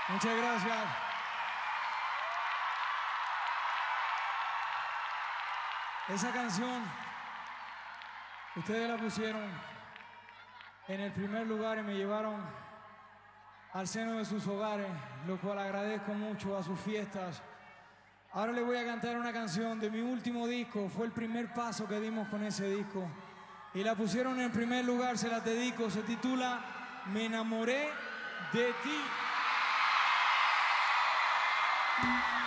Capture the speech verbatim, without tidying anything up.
Muchas gracias. Esa canción, ustedes la pusieron en el primer lugar y me llevaron al seno de sus hogares, lo cual agradezco mucho, a sus fiestas. Ahora les voy a cantar una canción de mi último disco, fue el primer paso que dimos con ese disco. Y la pusieron en el primer lugar, se las dedico, se titula Me enamoré de ti.